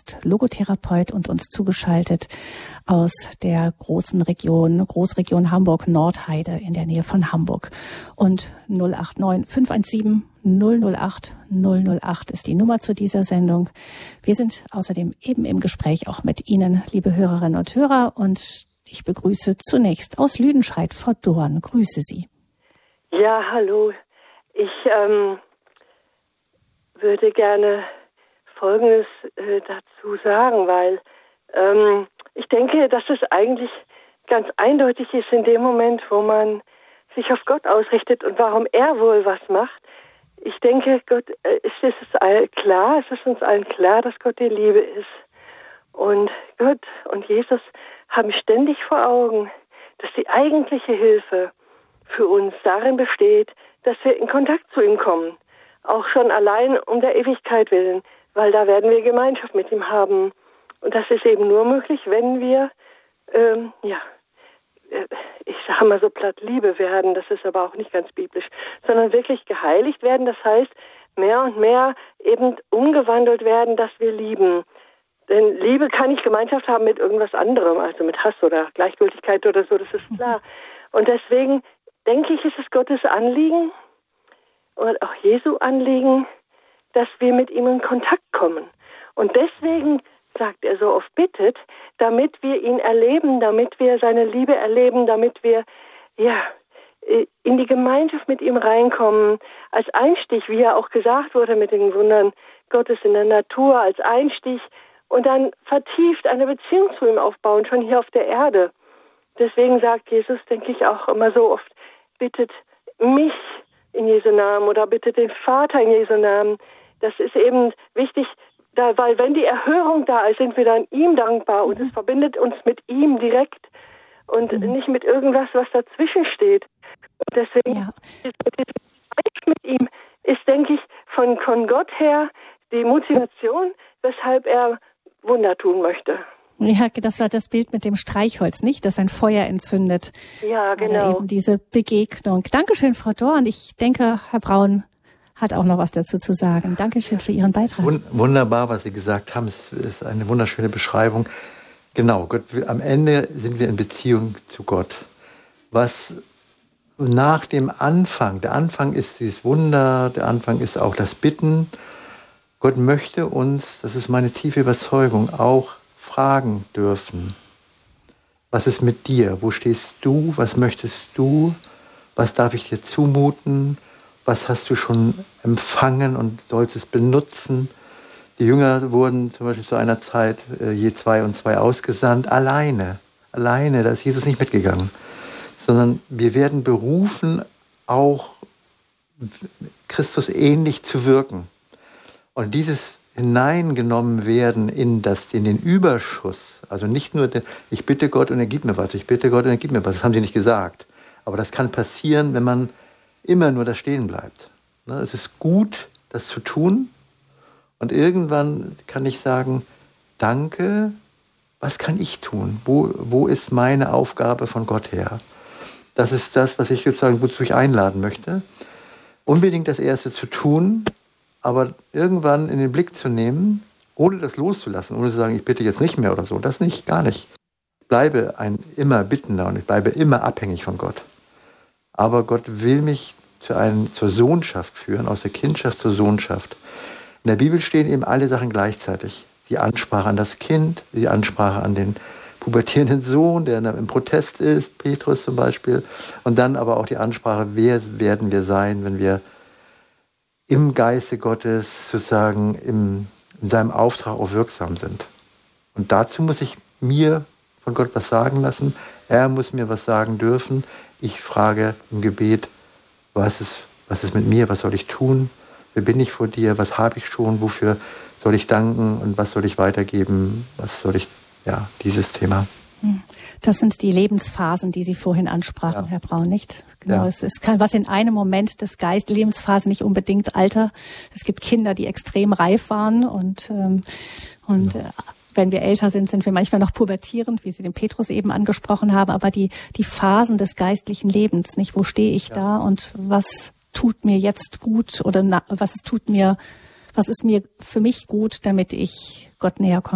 ist Logotherapeut und uns zugeschaltet aus der Großregion Hamburg-Nordheide in der Nähe von Hamburg. Und 089 517 008 008 ist die Nummer zu dieser Sendung. Wir sind außerdem eben im Gespräch auch mit Ihnen, liebe Hörerinnen und Hörer. Und ich begrüße zunächst aus Lüdenscheid Frau Dorn. Grüße Sie. Ja, hallo. Ich würde gerne Folgendes dazu sagen, weil ich denke, dass es eigentlich ganz eindeutig ist in dem Moment, wo man sich auf Gott ausrichtet und warum er wohl was macht. Ich denke, es ist uns allen klar, dass Gott die Liebe ist. Und Gott und Jesus haben ständig vor Augen, dass die eigentliche Hilfe für uns darin besteht, dass wir in Kontakt zu ihm kommen. Auch schon allein um der Ewigkeit willen, weil da werden wir Gemeinschaft mit ihm haben. Und das ist eben nur möglich, wenn wir, ich sage mal so platt, Liebe werden. Das ist aber auch nicht ganz biblisch, sondern wirklich geheiligt werden. Das heißt, mehr und mehr eben umgewandelt werden, dass wir lieben. Denn Liebe kann nicht Gemeinschaft haben mit irgendwas anderem, also mit Hass oder Gleichgültigkeit oder so, das ist klar. Und deswegen denke ich, ist es Gottes Anliegen und auch Jesu Anliegen, dass wir mit ihm in Kontakt kommen. Und deswegen sagt er so oft, bittet, damit wir ihn erleben, damit wir seine Liebe erleben, damit wir in die Gemeinschaft mit ihm reinkommen, als Einstich, wie ja auch gesagt wurde mit den Wundern Gottes in der Natur, als Einstich und dann vertieft eine Beziehung zu ihm aufbauen, schon hier auf der Erde. Deswegen sagt Jesus, denke ich auch immer so oft, bittet mich in Jesu Namen oder bittet den Vater in Jesu Namen. Das ist eben wichtig, weil wenn die Erhörung da ist, sind wir dann ihm dankbar und es verbindet uns mit ihm direkt und nicht mit irgendwas, was dazwischen steht. Und deswegen mit ihm ist, denke ich, von Gott her die Motivation, weshalb er Wunder tun möchte. Ja, das war das Bild mit dem Streichholz, nicht? Das ein Feuer entzündet. Ja, genau. Oder eben diese Begegnung. Dankeschön, Frau Dorn. Ich denke, Herr Braun hat auch noch was dazu zu sagen. Dankeschön für Ihren Beitrag. Wunderbar, was Sie gesagt haben. Es ist eine wunderschöne Beschreibung. Genau, Gott, am Ende sind wir in Beziehung zu Gott. Was nach dem Anfang, der Anfang ist dieses Wunder, der Anfang ist auch das Bitten. Gott möchte uns, das ist meine tiefe Überzeugung, auch fragen dürfen. Was ist mit dir? Wo stehst du? Was möchtest du? Was darf ich dir zumuten? Was hast du schon empfangen und sollst es benutzen? Die Jünger wurden zum Beispiel zu einer Zeit je 2 und 2 ausgesandt, alleine, da ist Jesus nicht mitgegangen, sondern wir werden berufen, auch Christus ähnlich zu wirken. Und dieses hineingenommen werden in den Überschuss, also nicht nur, ich bitte Gott und er gibt mir was, das haben sie nicht gesagt. Aber das kann passieren, wenn man immer nur da stehen bleibt. Es ist gut, das zu tun und irgendwann kann ich sagen, danke, was kann ich tun? Wo ist meine Aufgabe von Gott her? Das ist das, was ich sozusagen, wozu ich einladen möchte. Unbedingt das Erste zu tun, aber irgendwann in den Blick zu nehmen, ohne das loszulassen, ohne zu sagen, ich bitte jetzt nicht mehr oder so, das nicht, gar nicht. Ich bleibe ein immer Bittender und ich bleibe immer abhängig von Gott. Aber Gott will mich zur Sohnschaft führen, aus der Kindschaft zur Sohnschaft. In der Bibel stehen eben alle Sachen gleichzeitig. Die Ansprache an das Kind, die Ansprache an den pubertierenden Sohn, der im Protest ist, Petrus zum Beispiel, und dann aber auch die Ansprache, wer werden wir sein, wenn wir im Geiste Gottes sozusagen in seinem Auftrag auch wirksam sind. Und dazu muss ich mir von Gott was sagen lassen. Er muss mir was sagen dürfen. Ich frage im Gebet, was ist mit mir, was soll ich tun? Wer bin ich vor dir? Was habe ich schon? Wofür soll ich danken? Und was soll ich weitergeben? Dieses Thema. Das sind die Lebensphasen, die Sie vorhin ansprachen, Herr Braun, nicht? Genau, es kann was in einem Moment des Lebensphase, nicht unbedingt Alter. Es gibt Kinder, die extrem reif waren und wenn wir älter sind, sind wir manchmal noch pubertierend, wie Sie den Petrus eben angesprochen haben, aber die Phasen des geistlichen Lebens, nicht? Wo stehe ich da und was tut mir jetzt gut oder was ist mir für mich gut, damit ich Gott näher komme?